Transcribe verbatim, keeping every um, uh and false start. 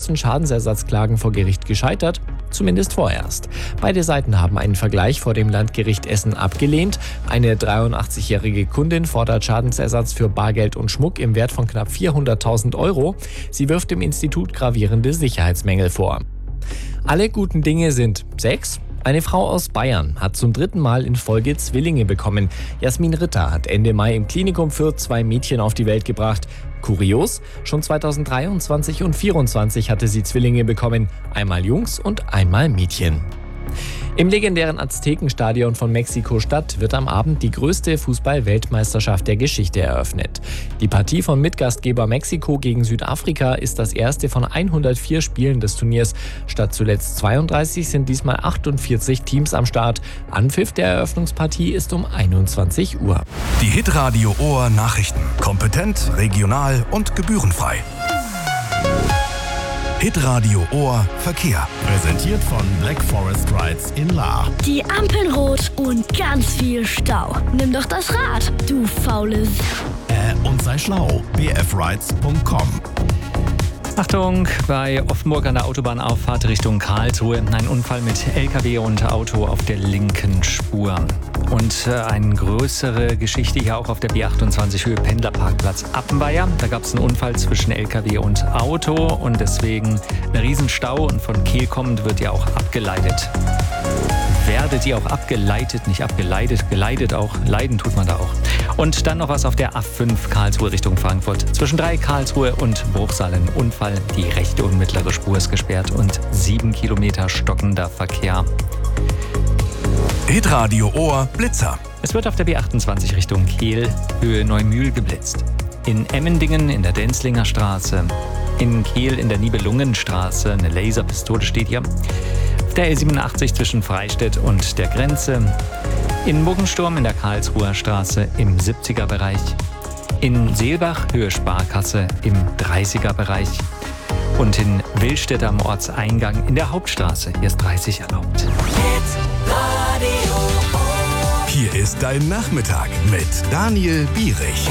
großen Schadensersatzklagen vor Gericht gescheitert, zumindest vorerst. Beide Seiten haben einen Vergleich vor dem Landgericht Essen abgelehnt. Eine dreiundachtzigjährige Kundin fordert Schadensersatz für Bargeld und Schmuck im Wert von knapp vierhunderttausend Euro. Sie wirft dem Institut gravierende Sicherheitsmängel vor. Alle guten Dinge sind sechs. Eine Frau aus Bayern hat zum dritten Mal in Folge Zwillinge bekommen. Jasmin Ritter hat Ende Mai im Klinikum Fürth zwei Mädchen auf die Welt gebracht. Kurios, schon zweitausenddreiundzwanzig und zweitausendvierundzwanzig hatte sie Zwillinge bekommen. Einmal Jungs und einmal Mädchen. Im legendären Aztekenstadion von Mexiko-Stadt wird am Abend die größte Fußball-Weltmeisterschaft der Geschichte eröffnet. Die Partie von Mitgastgeber Mexiko gegen Südafrika ist das erste von hundertvier Spielen des Turniers. Statt zuletzt zweiunddreißig sind diesmal achtundvierzig Teams am Start. Anpfiff der Eröffnungspartie ist um einundzwanzig Uhr. Die Hitradio Ohr Nachrichten. Kompetent, regional und gebührenfrei. Hitradio Ohr Verkehr. Präsentiert von Black Forest Rides in Lahr. Die Ampeln rot und ganz viel Stau. Nimm doch das Rad, du faules. Äh, und sei schlau. b f rides punkt com. Achtung, bei Offenburg an der Autobahnauffahrt Richtung Karlsruhe ein Unfall mit L K W und Auto auf der linken Spur. Und äh, eine größere Geschichte hier auch auf der B achtundzwanzig Höhe Pendlerparkplatz Appenweier. Da gab es einen Unfall zwischen L K W und Auto und deswegen ein Riesenstau und von Kehl kommend wird ja auch abgeleitet. Werdet ihr auch abgeleitet, nicht abgeleitet, geleitet auch, leiden tut man da auch. Und dann noch was auf der A fünf Karlsruhe Richtung Frankfurt. Zwischen drei Karlsruhe und Bruchsal ein Unfall. Die rechte und mittlere Spur ist gesperrt und sieben Kilometer stockender Verkehr. Hitradio Ohr Blitzer. Es wird auf der B achtundzwanzig Richtung Kehl, Höhe Neumühl geblitzt. In Emmendingen in der Denzlinger Straße. In Kehl in der Nibelungenstraße. Eine Laserpistole steht hier. Auf der L siebenundachtzig zwischen Freistädt und der Grenze. In Muggensturm in der Karlsruher Straße im siebziger Bereich. In Seelbach Höhe Sparkasse im dreißiger Bereich. Und in Willstedt am Ortseingang in der Hauptstraße. Hier ist dreißig erlaubt. Hier ist dein Nachmittag mit Daniel Bierich.